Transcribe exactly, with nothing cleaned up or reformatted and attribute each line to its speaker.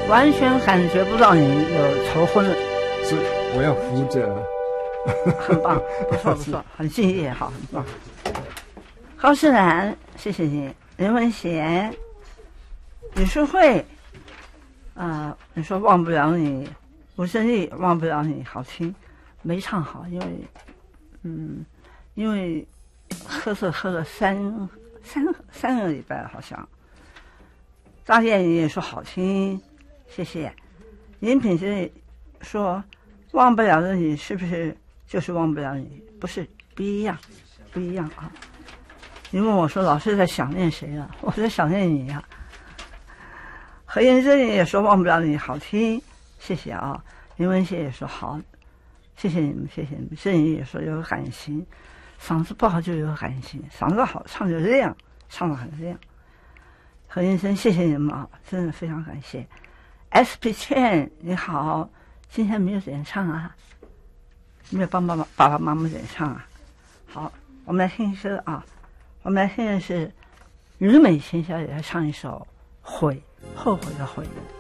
Speaker 1: 完全感觉不到你有头昏了。
Speaker 2: 是，我要扶着。
Speaker 1: 很棒，不错不错，很敬业，好，很棒。高世兰，谢谢你。林文贤，李淑慧，啊、呃，你说忘不了你，吴振丽忘不了你，好听，没唱好，因为，嗯，因为喝醉喝了三三三个礼拜了，好像。大雁也说好听，谢谢。林品志说忘不了的你是不是就是忘不了你？不是，不一样，不一样啊！你问我说老师在想念谁啊？我在想念你呀、啊。何燕珍也说忘不了你，好听，谢谢啊。林文谢也说好，谢谢你们，谢谢你们。郑怡也说有感情，嗓子不好就有感情，嗓子好唱就亮，唱得很亮。何燕珍，谢谢你们啊，真的非常感谢。S P 倩你好，今天没有演唱啊？没有帮爸爸爸爸妈妈演唱啊？好，我们来听歌啊。我们来听的是虞美琴小姐来唱一首《悔》，后悔的悔。